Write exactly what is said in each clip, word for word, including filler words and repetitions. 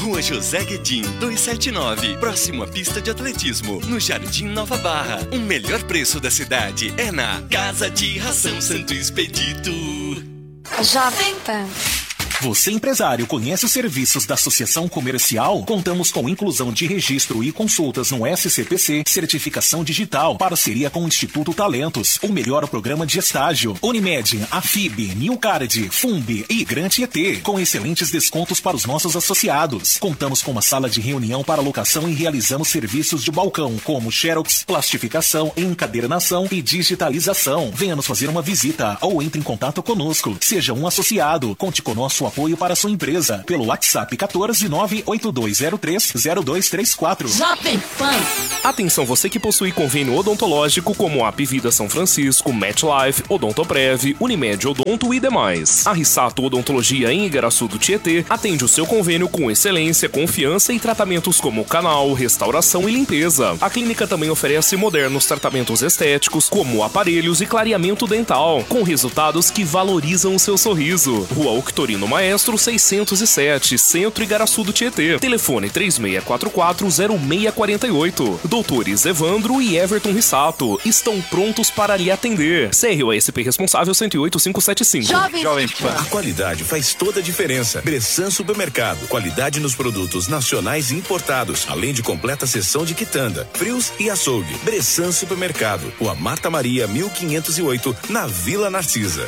Rua José Guedin, duzentos e setenta e nove, próximo à pista de atletismo, no Jardim Nova Barra. O melhor preço da cidade é na Casa de Ração Santo Expedito. Jovem Pan. Você, empresário, conhece os serviços da Associação Comercial? Contamos com inclusão de registro e consultas no S C P C, certificação digital, parceria com o Instituto Talentos, o melhor programa de estágio, Unimed, Afib, Newcard, Fumbi e Grant E T, com excelentes descontos para os nossos associados. Contamos com uma sala de reunião para locação e realizamos serviços de balcão, como xerox, plastificação, encadernação e digitalização. Venha nos fazer uma visita ou entre em contato conosco. Seja um associado. Conte com nosso apoio para a sua empresa pelo WhatsApp quatorze nove oito dois zero três zero dois três quatro. Jovem Pan. Atenção, você que possui convênio odontológico como a Apivida São Francisco, MetLife, Odontoprev, Unimed Odonto e demais. A Rissato Odontologia em Igaraçu do Tietê atende o seu convênio com excelência, confiança e tratamentos como canal, restauração e limpeza. A clínica também oferece modernos tratamentos estéticos como aparelhos e clareamento dental, com resultados que valorizam o seu sorriso. Rua Octorino Maestro seiscentos e sete, Centro Igaraçu do Tietê. Telefone três seis quatro quatro zero seis quatro oito. Doutores Evandro e Everton Rissato estão prontos para lhe atender. C R O S P responsável cento e oito mil quinhentos e setenta e cinco. Jovem, Jovem Pan. A qualidade faz toda a diferença. Bressan Supermercado. Qualidade nos produtos nacionais e importados, além de completa seção de quitanda, frios e açougue. Bressan Supermercado. Rua Marta Maria mil quinhentos e oito, na Vila Narcisa.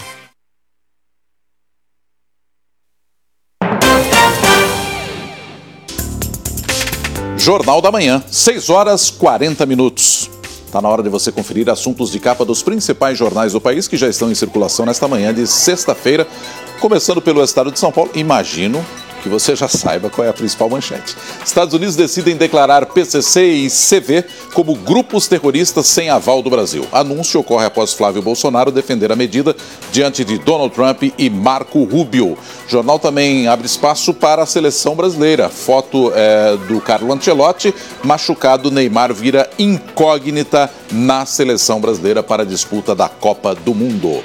Jornal da Manhã, seis horas e quarenta minutos. Está na hora de você conferir assuntos de capa dos principais jornais do país que já estão em circulação nesta manhã de sexta-feira. Começando pelo estado de São Paulo, imagino que você já saiba qual é a principal manchete. Estados Unidos decidem declarar P C C e C V como grupos terroristas sem aval do Brasil. Anúncio ocorre após Flávio Bolsonaro defender a medida diante de Donald Trump e Marco Rubio. O jornal também abre espaço para a seleção brasileira. Foto é, do Carlo Ancelotti, machucado. Neymar vira incógnita na seleção brasileira para a disputa da Copa do Mundo.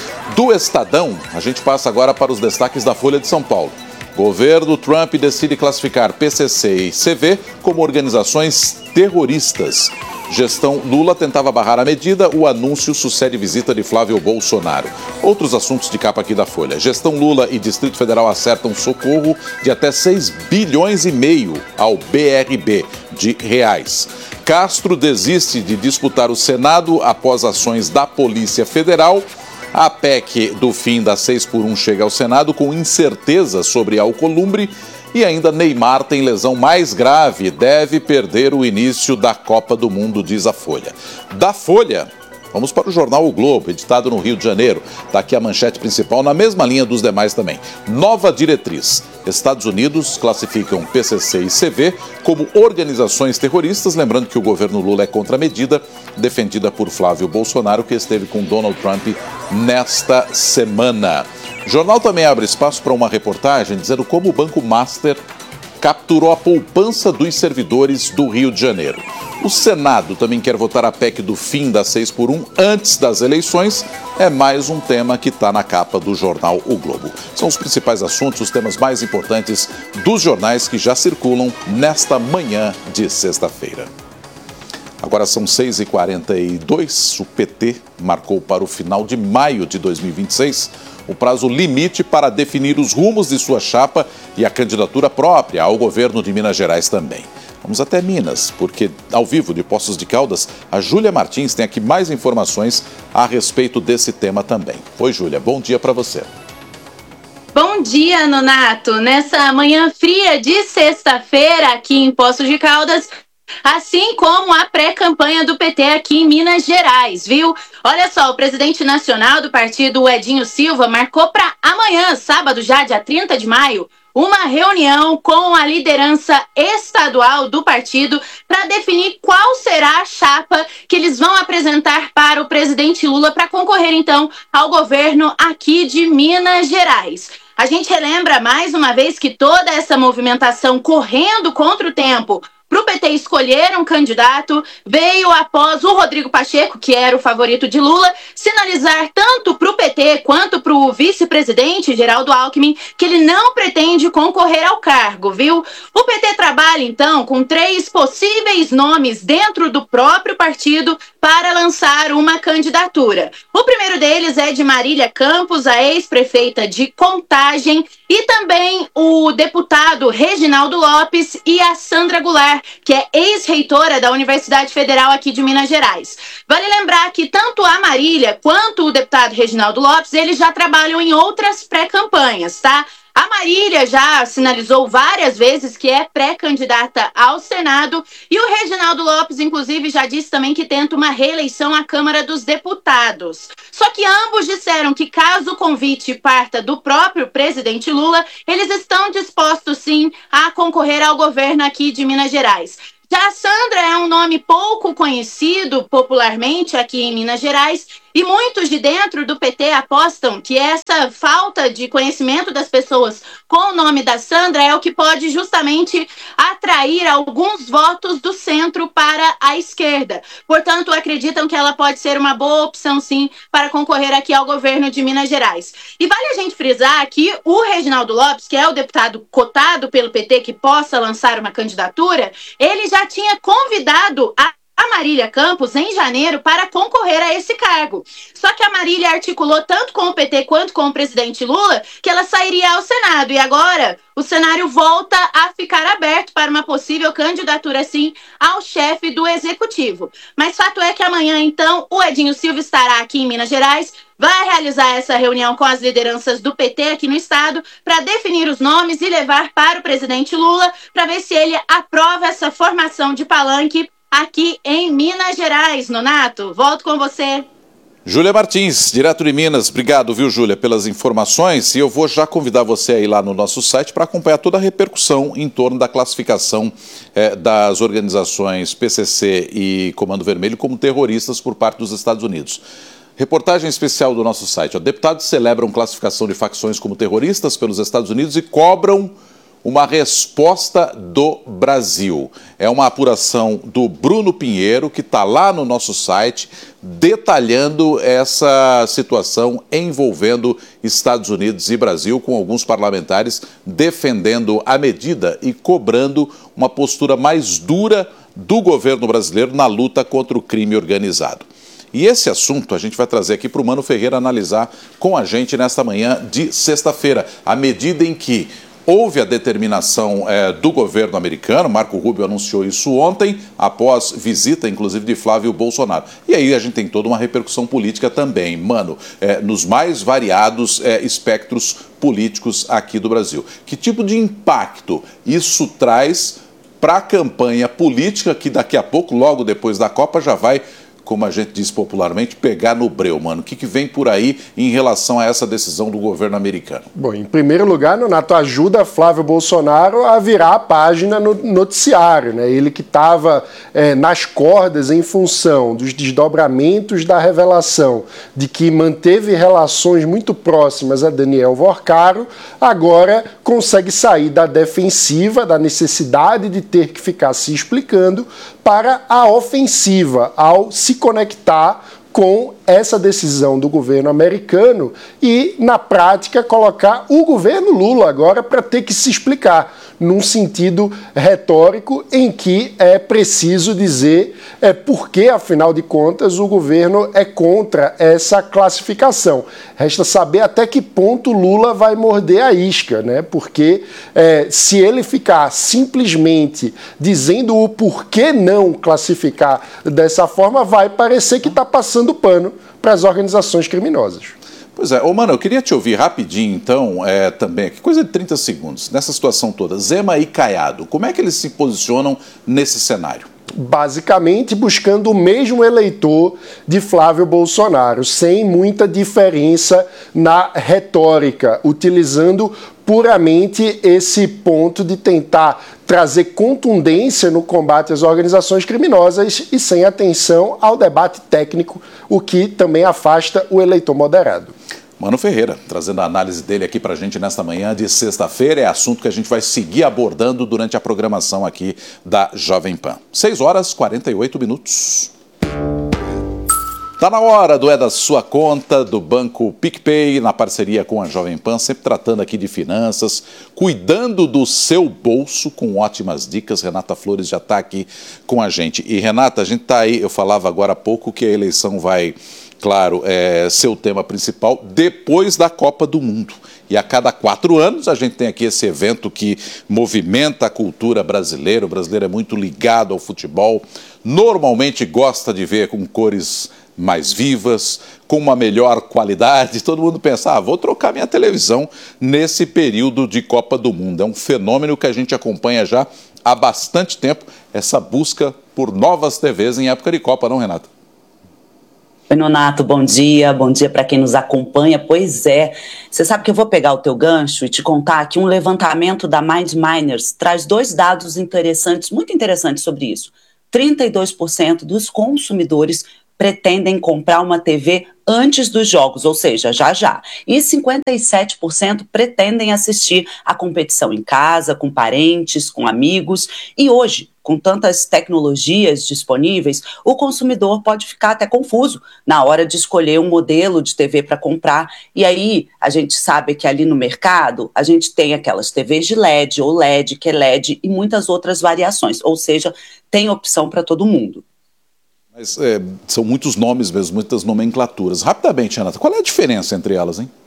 Do Estadão, a gente passa agora para os destaques da Folha de São Paulo. Governo Trump decide classificar P C C e C V como organizações terroristas. Gestão Lula tentava barrar a medida, o anúncio sucede visita de Flávio Bolsonaro. Outros assuntos de capa aqui da Folha. Gestão Lula e Distrito Federal acertam socorro de até seis bilhões e meio ao B R B de reais. Castro desiste de disputar o Senado após ações da Polícia Federal. A P E C do fim da seis por um chega ao Senado com incerteza sobre Alcolumbre e ainda Neymar tem lesão mais grave, deve perder o início da Copa do Mundo, diz a Folha. Da Folha, vamos para o jornal O Globo, editado no Rio de Janeiro. Está aqui a manchete principal, na mesma linha dos demais também. Nova diretriz. Estados Unidos classificam P C C e C V como organizações terroristas, lembrando que o governo Lula é contra a medida, defendida por Flávio Bolsonaro, que esteve com Donald Trump nesta semana. O jornal também abre espaço para uma reportagem dizendo como o Banco Master capturou a poupança dos servidores do Rio de Janeiro. O Senado também quer votar a P E C do fim da seis por um antes das eleições. É mais um tema que está na capa do jornal O Globo. São os principais assuntos, os temas mais importantes dos jornais que já circulam nesta manhã de sexta-feira. Agora são seis e quarenta e dois. O P T marcou para o final de maio de dois mil e vinte e seis o prazo limite para definir os rumos de sua chapa e a candidatura própria ao governo de Minas Gerais também. Vamos até Minas, porque ao vivo de Poços de Caldas, a Júlia Martins tem aqui mais informações a respeito desse tema também. Oi, Júlia, bom dia para você. Bom dia, Nonato. Nessa manhã fria de sexta-feira aqui em Poços de Caldas, assim como a pré-campanha do P T aqui em Minas Gerais, viu? Olha só, o presidente nacional do partido, o Edinho Silva, marcou para amanhã, sábado já, dia trinta de maio, uma reunião com a liderança estadual do partido para definir qual será a chapa que eles vão apresentar para o presidente Lula para concorrer, então, ao governo aqui de Minas Gerais. A gente relembra mais uma vez que toda essa movimentação correndo contra o tempo para o P T escolher um candidato veio após o Rodrigo Pacheco, que era o favorito de Lula, sinalizar tanto para o P T quanto para o vice-presidente Geraldo Alckmin que ele não pretende concorrer ao cargo, viu? O P T trabalha, então, com três possíveis nomes dentro do próprio partido para lançar uma candidatura. O primeiro deles é de Marília Campos, a ex-prefeita de Contagem, e também o deputado Reginaldo Lopes e a Sandra Goulart, que é ex-reitora da Universidade Federal aqui de Minas Gerais. Vale lembrar que tanto a Marília quanto o deputado Reginaldo Lopes, eles já trabalham em outras pré-campanhas, tá? A Marília já sinalizou várias vezes que é pré-candidata ao Senado e o Reginaldo Lopes, inclusive, já disse também que tenta uma reeleição à Câmara dos Deputados. Só que ambos disseram que caso o convite parta do próprio presidente Lula, eles estão dispostos, sim, a concorrer ao governo aqui de Minas Gerais. Já a Sandra é um nome pouco conhecido popularmente aqui em Minas Gerais e muitos de dentro do P T apostam que essa falta de conhecimento das pessoas com o nome da Sandra é o que pode justamente atrair alguns votos do centro para a esquerda. Portanto, acreditam que ela pode ser uma boa opção, sim, para concorrer aqui ao governo de Minas Gerais. E vale a gente frisar que o Reginaldo Lopes, que é o deputado cotado pelo P T que possa lançar uma candidatura, ele já tinha convidado a a Marília Campos em janeiro para concorrer a esse cargo. Só que a Marília articulou tanto com o P T quanto com o presidente Lula que ela sairia ao Senado. E agora o cenário volta a ficar aberto para uma possível candidatura, sim, ao chefe do Executivo. Mas fato é que amanhã, então, o Edinho Silva estará aqui em Minas Gerais, vai realizar essa reunião com as lideranças do P T aqui no estado para definir os nomes e levar para o presidente Lula para ver se ele aprova essa formação de palanque aqui em Minas Gerais. Nonato, volto com você. Júlia Martins, direto de Minas. Obrigado, viu, Júlia, pelas informações. E eu vou já convidar você a ir lá no nosso site para acompanhar toda a repercussão em torno da classificação eh, das organizações P C C e Comando Vermelho como terroristas por parte dos Estados Unidos. Reportagem especial do nosso site. Ó, deputados celebram classificação de facções como terroristas pelos Estados Unidos e cobram uma resposta do Brasil. É uma apuração do Bruno Pinheiro, que está lá no nosso site, detalhando essa situação envolvendo Estados Unidos e Brasil, com alguns parlamentares defendendo a medida e cobrando uma postura mais dura do governo brasileiro na luta contra o crime organizado. E esse assunto a gente vai trazer aqui para o Mano Ferreira analisar com a gente nesta manhã de sexta-feira, à medida em que houve a determinação é, do governo americano. Marco Rubio anunciou isso ontem, após visita, inclusive, de Flávio Bolsonaro. E aí a gente tem toda uma repercussão política também, mano, é, nos mais variados é, espectros políticos aqui do Brasil. Que tipo de impacto isso traz para a campanha política que daqui a pouco, logo depois da Copa, já vai, como a gente diz popularmente, pegar no breu, mano? O que, que vem por aí em relação a essa decisão do governo americano? Bom, em primeiro lugar, Nonato, ajuda Flávio Bolsonaro a virar a página no noticiário, né? Ele que estava é, nas cordas em função dos desdobramentos da revelação de que manteve relações muito próximas a Daniel Vorcaro, agora consegue sair da defensiva, da necessidade de ter que ficar se explicando, para a ofensiva, ao se conectar com essa decisão do governo americano e, na prática, colocar o governo Lula agora para ter que se explicar, num sentido retórico em que é preciso dizer é, por que, afinal de contas, o governo é contra essa classificação. Resta saber até que ponto Lula vai morder a isca, né? Porque é, se ele ficar simplesmente dizendo o porquê não classificar dessa forma, vai parecer que está passando pano para as organizações criminosas. Pois é, ô mano, eu queria te ouvir rapidinho, então, é, também, que coisa de trinta segundos, nessa situação toda, Zema e Caiado, como é que eles se posicionam nesse cenário? Basicamente buscando o mesmo eleitor de Flávio Bolsonaro, sem muita diferença na retórica, utilizando puramente esse ponto de tentar trazer contundência no combate às organizações criminosas e sem atenção ao debate técnico, o que também afasta o eleitor moderado. Mano Ferreira, trazendo a análise dele aqui pra gente nesta manhã de sexta-feira. É assunto que a gente vai seguir abordando durante a programação aqui da Jovem Pan. seis horas e quarenta e oito minutos. Tá na hora do É da Sua Conta, do Banco PicPay, na parceria com a Jovem Pan, sempre tratando aqui de finanças, cuidando do seu bolso, com ótimas dicas. Renata Flores já está aqui com a gente. E Renata, a gente está aí, eu falava agora há pouco que a eleição vai, claro, é, ser o tema principal depois da Copa do Mundo. E a cada quatro anos a gente tem aqui esse evento que movimenta a cultura brasileira. O brasileiro é muito ligado ao futebol, normalmente gosta de ver com cores mais vivas, com uma melhor qualidade. Todo mundo pensa, ah, vou trocar minha televisão nesse período de Copa do Mundo. É um fenômeno que a gente acompanha já há bastante tempo, essa busca por novas T Vs em época de Copa, não, Renata? Oi, Nonato, bom dia, bom dia para quem nos acompanha. Pois é, você sabe que eu vou pegar o teu gancho e te contar que um levantamento da Mind Miners traz dois dados interessantes, muito interessantes sobre isso. trinta e dois por cento dos consumidores pretendem comprar uma T V antes dos jogos, ou seja, já já. E cinquenta e sete por cento pretendem assistir a competição em casa, com parentes, com amigos. E hoje, com tantas tecnologias disponíveis, o consumidor pode ficar até confuso na hora de escolher um modelo de T V para comprar. E aí, a gente sabe que ali no mercado, a gente tem aquelas T Vs de L E D, ou L E D, que é L E D, e muitas outras variações. Ou seja, tem opção para todo mundo. Mas é, são muitos nomes mesmo, muitas nomenclaturas. Rapidamente, Renata, qual é a diferença entre elas, hein?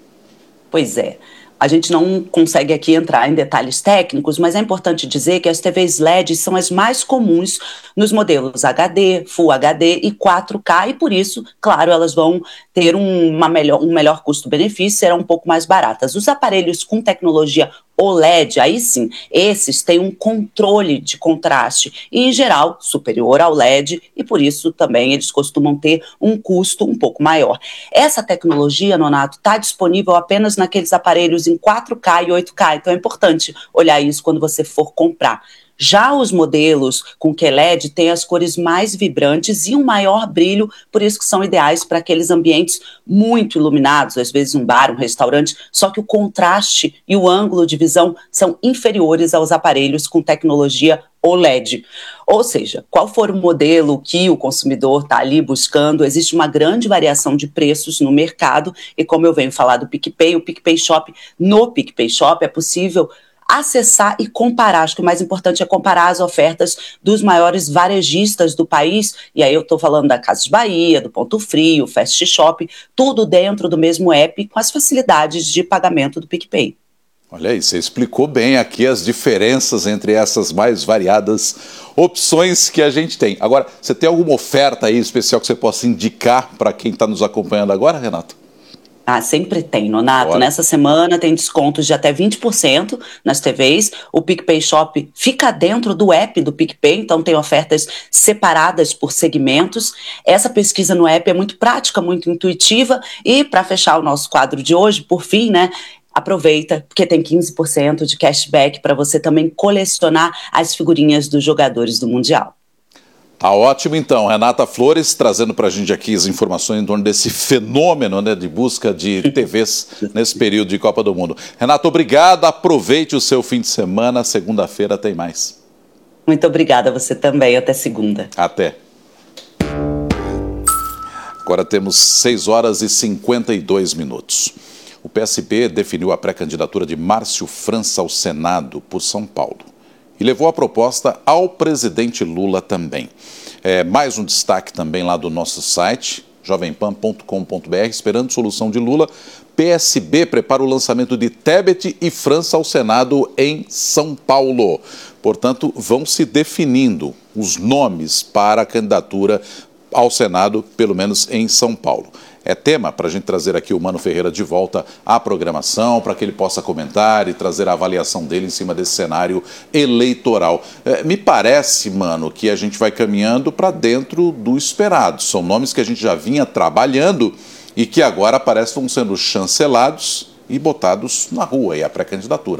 Pois é. A gente não consegue aqui entrar em detalhes técnicos, mas é importante dizer que as T Vs L E D são as mais comuns nos modelos H D, Full H D e quatro K, e por isso, claro, elas vão ter uma melhor, um melhor custo-benefício, serão um pouco mais baratas. Os aparelhos com tecnologia O L E D, aí sim, esses têm um controle de contraste e, em geral, superior ao L E D, e por isso também eles costumam ter um custo um pouco maior. Essa tecnologia, Nonato, está disponível apenas naqueles aparelhos em quatro K e oito K, então é importante olhar isso quando você for comprar. Já os modelos com Q L E D têm as cores mais vibrantes e um maior brilho, por isso que são ideais para aqueles ambientes muito iluminados, às vezes um bar, um restaurante, só que o contraste e o ângulo de visão são inferiores aos aparelhos com tecnologia O L E D. Ou seja, qual for o modelo que o consumidor está ali buscando, existe uma grande variação de preços no mercado e, como eu venho falar do PicPay, o PicPay Shop, no PicPay Shop é possível acessar e comparar. Acho que o mais importante é comparar as ofertas dos maiores varejistas do país, e aí eu estou falando da Casas Bahia, do Ponto Frio, Fast Shop, tudo dentro do mesmo app, com as facilidades de pagamento do PicPay. Olha aí, você explicou bem aqui as diferenças entre essas mais variadas opções que a gente tem. Agora, você tem alguma oferta aí especial que você possa indicar para quem está nos acompanhando agora, Renato? Ah, sempre tem, Nonato. Olha. Nessa semana tem descontos de até vinte por cento nas T Vs. O PicPay Shop fica dentro do app do PicPay, então tem ofertas separadas por segmentos. Essa pesquisa no app é muito prática, muito intuitiva. E para fechar o nosso quadro de hoje, por fim, né? Aproveita, porque tem quinze por cento de cashback para você também colecionar as figurinhas dos jogadores do Mundial. Tá ótimo, então. Renata Flores trazendo para a gente aqui as informações em torno desse fenômeno, né, de busca de T Vs nesse período de Copa do Mundo. Renata, obrigado. Aproveite o seu fim de semana. Segunda-feira tem mais. Muito obrigada a você também. Até segunda. Até. Agora temos seis horas e cinquenta e dois minutos. O P S B definiu a pré-candidatura de Márcio França ao Senado por São Paulo e levou a proposta ao presidente Lula também. É, mais um destaque também lá do nosso site, jovem pan ponto com ponto br, esperando solução de Lula. P S B prepara o lançamento de Tebet e França ao Senado em São Paulo. Portanto, vão se definindo os nomes para a candidatura ao Senado, pelo menos em São Paulo. É tema para a gente trazer aqui o Mano Ferreira de volta à programação, para que ele possa comentar e trazer a avaliação dele em cima desse cenário eleitoral. É, me parece, Mano, que a gente vai caminhando para dentro do esperado. São nomes que a gente já vinha trabalhando e que agora parecem vão sendo chancelados e botados na rua, e a pré-candidatura, né?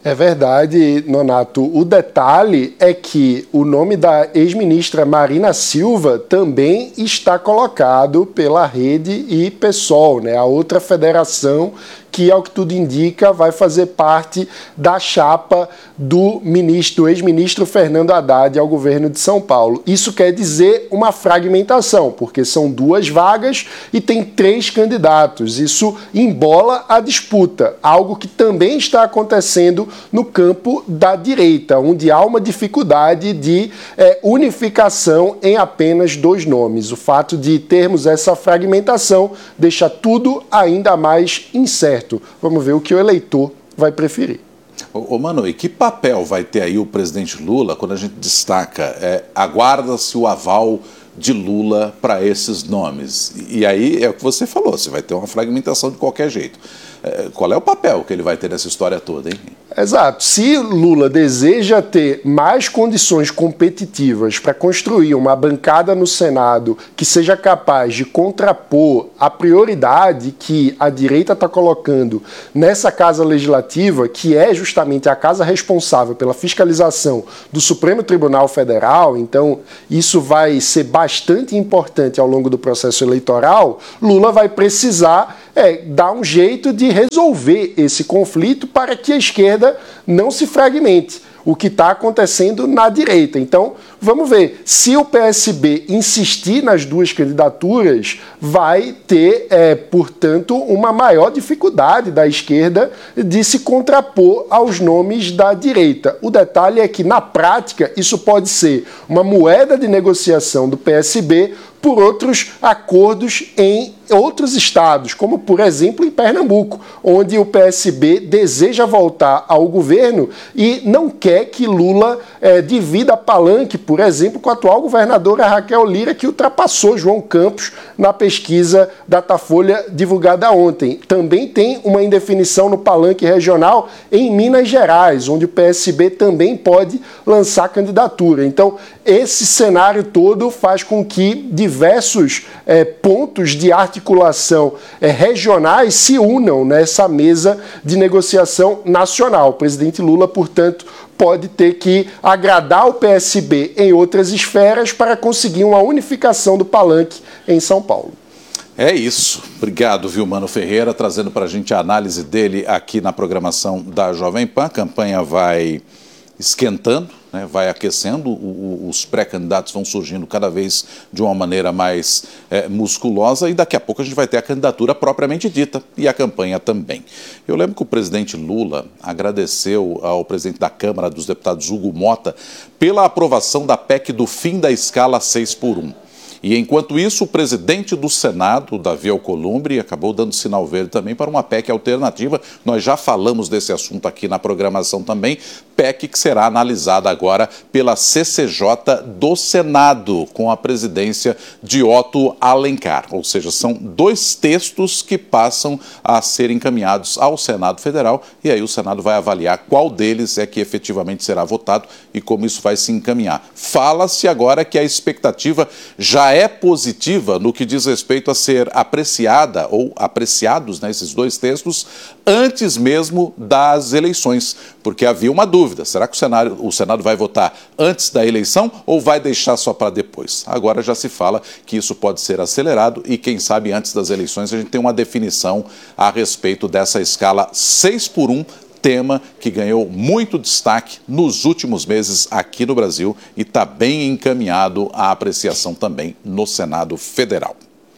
É verdade, Nonato. O detalhe é que o nome da ex-ministra Marina Silva também está colocado pela Rede e PSOL, né? A outra federação que, ao que tudo indica, vai fazer parte da chapa do ministro, do ex-ministro Fernando Haddad ao governo de São Paulo. Isso quer dizer uma fragmentação, porque são duas vagas e tem três candidatos. Isso embola a disputa, algo que também está acontecendo no campo da direita, onde há uma dificuldade de é, unificação em apenas dois nomes. O fato de termos essa fragmentação deixa tudo ainda mais incerto. Vamos ver o que o eleitor vai preferir. Ô, ô Mano, e que papel vai ter aí o presidente Lula quando a gente destaca, é, aguarda-se o aval de Lula para esses nomes? E aí é o que você falou, você vai ter uma fragmentação de qualquer jeito. É, qual é o papel que ele vai ter nessa história toda, hein? Exato. Se Lula deseja ter mais condições competitivas para construir uma bancada no Senado que seja capaz de contrapor a prioridade que a direita está colocando nessa Casa Legislativa, que é justamente a casa responsável pela fiscalização do Supremo Tribunal Federal, então isso vai ser bastante importante ao longo do processo eleitoral, Lula vai precisar é, dar um jeito de resolver esse conflito para que a esquerda não se fragmente, o que está acontecendo na direita. Então, vamos ver, se o P S B insistir nas duas candidaturas, vai ter, é, portanto, uma maior dificuldade da esquerda de se contrapor aos nomes da direita. O detalhe é que, na prática, isso pode ser uma moeda de negociação do P S B por outros acordos em outros estados, como, por exemplo, em Pernambuco, onde o P S B deseja voltar ao governo e não quer que Lula é, divida palanque, por exemplo, com a atual governadora Raquel Lira, que ultrapassou João Campos na pesquisa Datafolha divulgada ontem. Também tem uma indefinição no palanque regional em Minas Gerais, onde o P S B também pode lançar candidatura. Então, esse cenário todo faz com que diversos é, pontos de articulação é, regionais se unam nessa mesa de negociação nacional. O presidente Lula, portanto, pode ter que agradar o P S B em outras esferas para conseguir uma unificação do palanque em São Paulo. É isso. Obrigado, viu, Mano Ferreira, trazendo para a gente a análise dele aqui na programação da Jovem Pan. A campanha vai esquentando, né, vai aquecendo, o, o, os pré-candidatos vão surgindo cada vez de uma maneira mais é, musculosa e daqui a pouco a gente vai ter a candidatura propriamente dita e a campanha também. Eu lembro que o presidente Lula agradeceu ao presidente da Câmara dos Deputados, Hugo Mota, pela aprovação da P E C do fim da escala seis por um. E, enquanto isso, o presidente do Senado, Davi Alcolumbre, acabou dando sinal verde também para uma P E C alternativa. Nós já falamos desse assunto aqui na programação também. P E C que será analisada agora pela C C J do Senado, com a presidência de Otto Alencar. Ou seja, são dois textos que passam a ser encaminhados ao Senado Federal e aí o Senado vai avaliar qual deles é que efetivamente será votado e como isso vai se encaminhar. Fala-se agora que a expectativa já é positiva no que diz respeito a ser apreciada ou apreciados, né, esses dois textos antes mesmo das eleições, porque havia uma dúvida, será que o Senado, o Senado vai votar antes da eleição ou vai deixar só para depois? Agora já se fala que isso pode ser acelerado e quem sabe antes das eleições a gente tem uma definição a respeito dessa escala seis por um, tema que ganhou muito destaque nos últimos meses aqui no Brasil e está bem encaminhado à apreciação também no Senado Federal.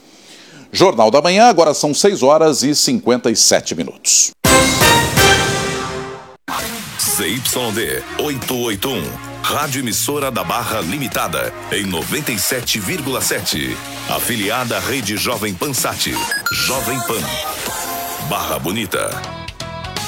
Jornal da Manhã, agora são seis horas e cinquenta e sete minutos. C Y D oitocentos e oitenta e um, Rádio Emissora da Barra Limitada, em noventa e sete vírgula sete. Afiliada à Rede Jovem Pan Sat. Jovem Pan. Barra Bonita.